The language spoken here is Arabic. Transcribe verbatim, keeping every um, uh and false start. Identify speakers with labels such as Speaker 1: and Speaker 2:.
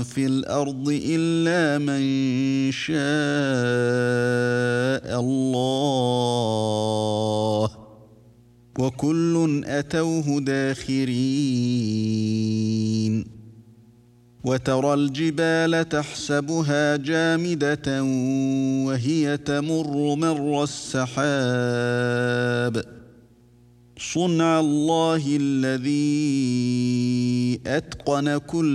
Speaker 1: في الأرض إلا من شاء الله وكل أتوه داخرين وترى الجبال تحسبها جامدة وهي تمر مر السحاب صنع الله الذي أتقن كل